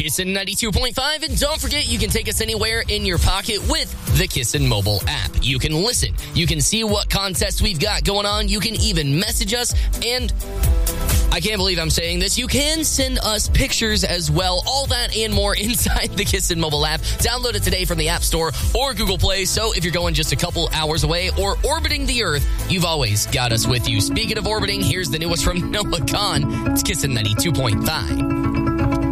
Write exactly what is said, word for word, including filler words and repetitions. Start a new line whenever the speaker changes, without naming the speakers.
Kissin' ninety-two point five, and don't forget you can take us anywhere in your pocket with the Kissin' mobile app. You can listen, you can see what contests we've got going on, you can even message us, and I can't believe I'm saying this, you can send us pictures as well. All that and more inside the Kissin' mobile app. Download it today from the App Store or Google Play, so if you're going just a couple hours away or orbiting the Earth, you've always got us with you. Speaking of orbiting, here's the newest from Noah Kahan. It's Kissin' ninety-two point five.